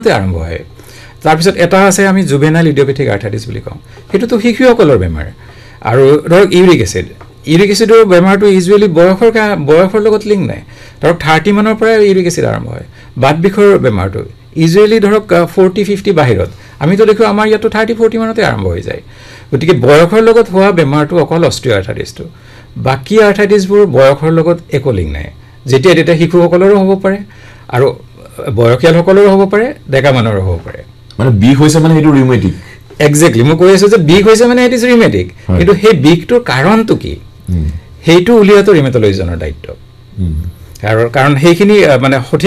আৰম্ভ হয় তাৰপিছত এটা আছে আমি জুভেনাইল ইডিওপেথিক আৰ্থ্ৰাইটিছ বুলি কওঁ সেইটোতো শিশুসকলৰ বেমাৰ আৰু ধৰক ইউৰিক এচিডৰ বেমাৰটো ইউজুৱেলি বয়সৰ লগত লিংক নাই ধৰক 30 মানৰ পৰা ইউৰিক এচিড আৰম্ভ হয় বাত বিষৰ বেমাৰটো ইউজুৱেলি ধৰক 40-50 বাহিৰত আমিতো দেখো আমাৰ ইয়াতো 30-40 মানতে আৰম্ভ হৈ যায় গতিকে বয়সৰ লগত হোৱা বেমাৰটো অকল অস্টিওআৰ্থ্ৰাইটিছটো বাকি আৰ্থ্ৰাইটিছবোৰ বয়সৰ লগত একো লিংক নাই যেতিয়া তেতিয়া শিশুসকলৰো হ'ব পাৰে আৰু বয়সীয়ালসকলৰো হ'ব পাৰে ডেকা মানুহৰো হ'ব পাৰে মানে বিষ হৈছে মানে সেইটো ৰিউমেটিক এক্স্যাক্টলি মই কৈ আছো যে বিষ হৈছে মানে ইট ইজ ৰিউমেটিক কিন্তু সেই বিষটোৰ কাৰণটো কি সেইটো উলিয়াটো ৰিমেটলজিজনৰ দায়িত্ব কাৰণ সেইখিনি মানে